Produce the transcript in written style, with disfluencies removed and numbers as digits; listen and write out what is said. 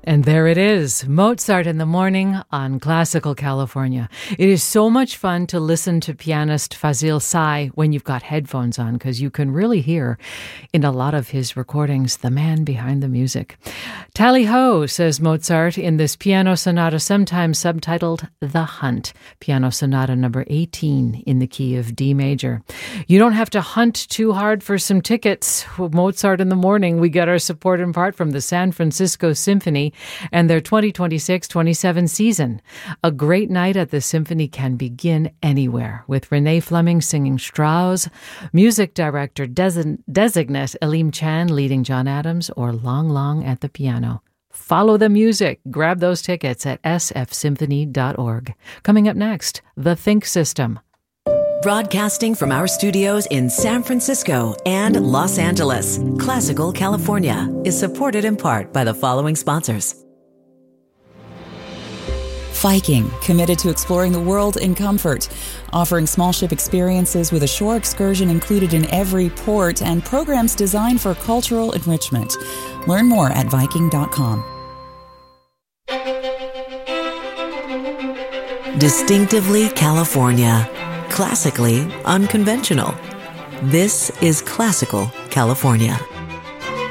And there it is, Mozart in the Morning on Classical California. It is so much fun to listen to pianist Fazil Say when you've got headphones on, because you can really hear in a lot of his recordings the man behind the music. Tally ho, says Mozart in this piano sonata, sometimes subtitled The Hunt, piano sonata number 18 in the key of D major. You don't have to hunt too hard for some tickets. Mozart in the Morning, we get our support in part from the San Francisco Symphony and their 2026-27 season. A great night at the Symphony can begin anywhere, with Renee Fleming singing Strauss, music director designate Elim Chan leading John Adams, or Long Long at the piano. Follow the music. Grab those tickets at sfsymphony.org. Coming up next, The Think System. Broadcasting from our studios in San Francisco and Los Angeles, Classical California is supported in part by the following sponsors. Viking, committed to exploring the world in comfort, offering small ship experiences with a shore excursion included in every port and programs designed for cultural enrichment. Learn more at Viking.com. Distinctively California. Classically unconventional. This is Classical California.